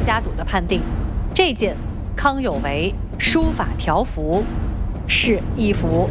家组的判定，这件康有为书法条幅是一幅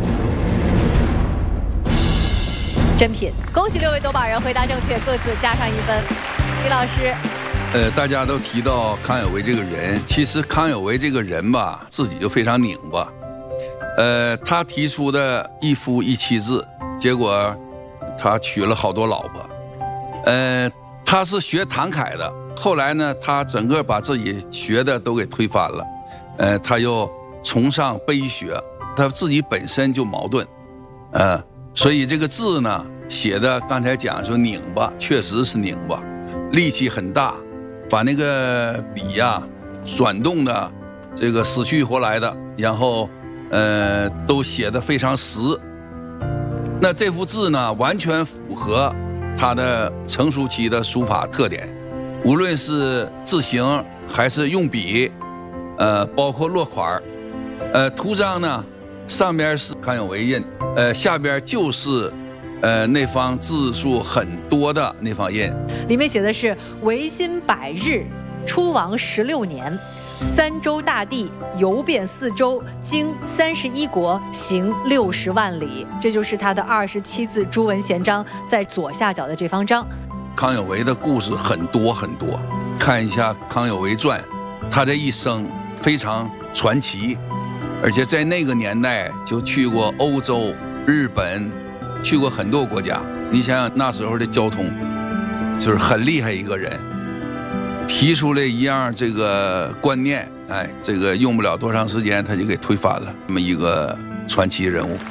真品。恭喜6位夺宝人回答正确，各自加上1分。李老师， 大家都提到康有为这个人，其实康有为这个人吧，自己就非常拧巴。他提出的一夫一妻制，结果他娶了好多老婆。他是学唐楷的，后来呢，他整个把自己学的都给推翻了。他又崇尚碑学，他自己本身就矛盾。所以这个字呢，写的刚才讲说拧巴，确实是拧巴，力气很大，把那个笔呀转动的这个死去活来的，然后都写得非常实。那这幅字呢，完全符合他的成熟期的书法特点，无论是字形还是用笔，包括落款，图章呢，上边是康有为印，下边就是那方字数很多的那方印， 里面写的是维新百日，初王16年，3州大地，游遍4州，经31国，行60万里。这就是他的27字朱文贤章在左下角的这方章。 康有为的故事很多很多，看一下康有为传，他这一生非常传奇，而且在那个年代就去过欧洲、日本，去过很多国家。你想想那时候的交通，就是很厉害一个人。提出来一样这个观念，这个用不了多长时间他就给推翻了，这么一个传奇人物。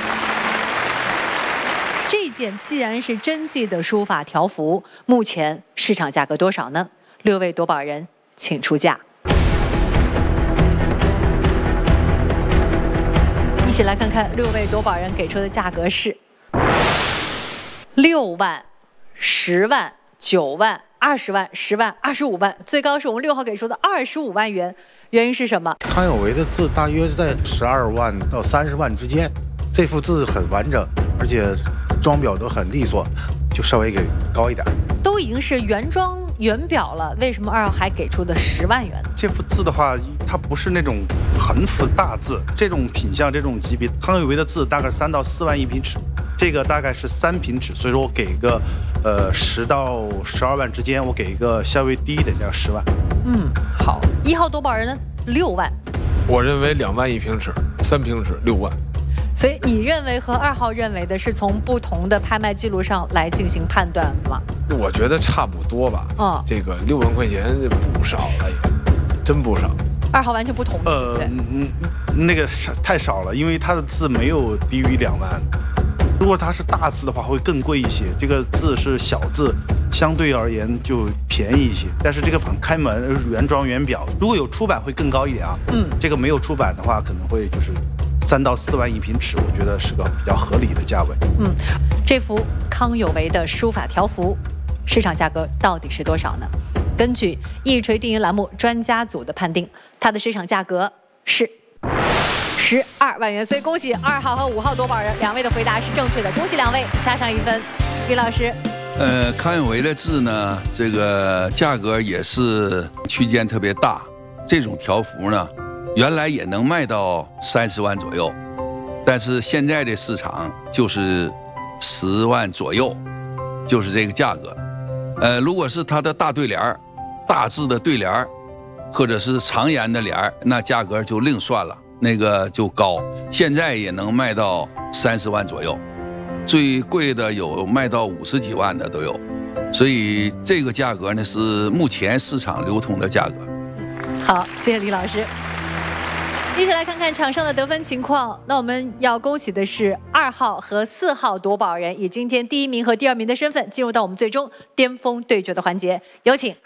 这件既然是真迹的书法条幅，目前市场价格多少呢？6位夺宝人请出价。一起来看看6位夺宝人给出的价格是6万、10万、9万、20万、10万、25万，最高是我们6号给出的25万元。原因是什么？ 康有为的字大约在12万到30万之间，这幅字很完整，而且装裱都很利索，就稍微给高一点。 都已经是原装原表了，为什么2号还给出的10万元？ 这幅字的话，它不是那种横幅大字，这种品相、这种级别，康有为的字大概3到4万1平尺，这个大概是3平尺，所以说我给一个10到12万之间，我给一个稍微低一点，叫10万。 好，1号夺宝人呢6万， 我认为2万1平尺，3平尺6万。 所以你认为和2号认为的是从不同的拍卖记录上来进行判断吗？ 我觉得差不多吧。这个6万块钱不少了也，真不少。 2号完全不同意。 那个太少了，因为他的字没有低于2万。如果它是大字的话，会更贵一些。这个字是小字，相对而言就便宜一些。但是这个开门原装原表，如果有出版会更高一点啊。这个没有出版的话，可能会就是3到4万1平尺，我觉得是个比较合理的价位。 这幅康有为的书法条幅，市场价格到底是多少呢？根据一锤定音栏目专家组的判定，它的市场价格是12万元。所以恭喜2号和5号夺宝人，2位的回答是正确的，恭喜2位，加上1分。李老师， 康有为的字呢，这个价格也是区间特别大，这种条幅呢，原来也能卖到30万左右，但是现在的市场就是10万左右，就是这个价格。如果是它的大对联、大字的对联，或者是长言的联，那价格就另算了，那个就高。现在也能卖到30万左右，最贵的有卖到50几万的都有，所以这个价格呢是目前市场流通的价格。 好，谢谢李老师。一起来看看场上的得分情况。那我们要恭喜的是2号和4号夺宝人，以今天第1名和第2名的身份进入到我们最终巅峰对决的环节，有请。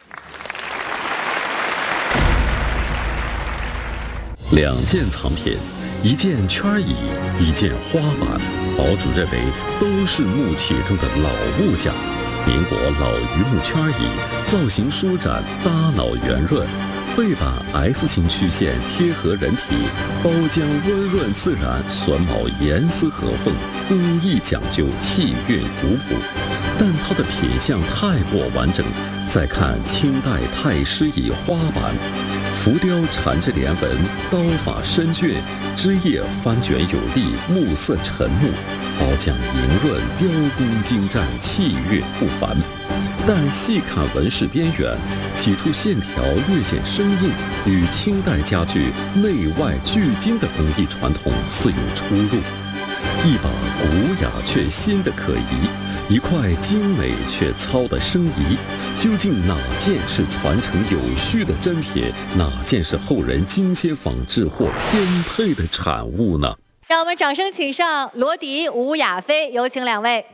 2件藏品，一件圈椅，一件花板，堡主认为都是木器中的老木匠。民国老榆木圈椅，造型舒展，大脑圆润，背板 S 型曲线贴合人体，包浆温润自然，榫卯严丝合缝，工艺讲究，气韵古朴。 但它的品相太过完整。再看清代太师椅花板，浮雕缠枝连纹，刀法深隽，枝叶翻卷有力，木色沉木，刀匠莹润，雕工精湛，气韵不凡。但细看纹饰边缘，几处线条略显生硬，与清代家具内外俱精的工艺传统似有出入。一把古雅却新的可疑，一块精美却糙的生疑，究竟哪件是传承有序的珍品，哪件是后人精心仿制或偏配的产物呢？ 让我们掌声请上罗迪、吴雅飞，有请两位。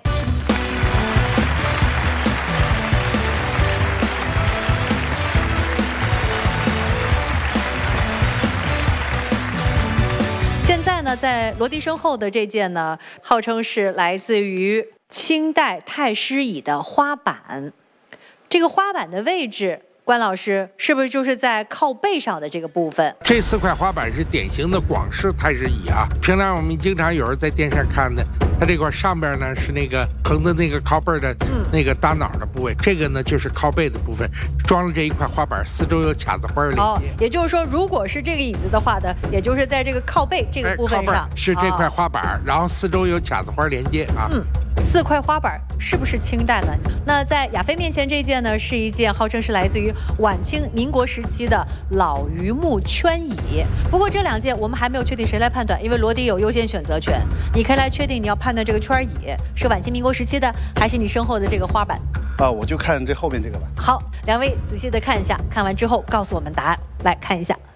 现在呢，在罗迪身后的这件呢，号称是来自于清代太师椅的花板。这个花板的位置，关老师是不是就是在靠背上的这个部分？ 这4块花板是典型的广式太师椅啊。平常我们经常有人在电视上看的，它这块上边呢是那个横的那个靠背的那个大脑的部位，这个呢就是靠背的部分，装了这一块花板，四周有卡子花连接。 也就是说，如果是这个椅子的话呢，也就是在这个靠背这个部分上， 是这块花板，然后四周有卡子花连接啊。 4块花板是不是清代呢？那在亚飞面前这件呢，是一件号称是来自于晚清民国时期的老榆木圈椅。不过这2件我们还没有确定谁来判断，因为罗迪有优先选择权，你可以来确定你要判断这个圈椅是晚清民国时期的，还是你身后的这个花板。 我就看这后面这个吧。 好，2位仔细的看一下，看完之后告诉我们答案。来看一下。